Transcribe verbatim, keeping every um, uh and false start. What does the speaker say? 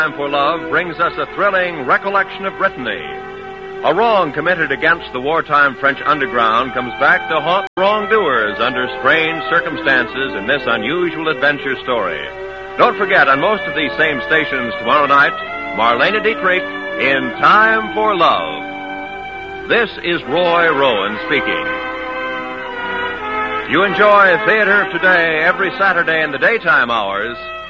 Time for Love brings us a thrilling recollection of Brittany. A wrong committed against the wartime French underground comes back to haunt wrongdoers under strange circumstances in this unusual adventure story. Don't forget, on most of these same stations tomorrow night, Marlene Dietrich in Time for Love. This is Roy Rowan speaking. You enjoy Theater of Today every Saturday in the daytime hours.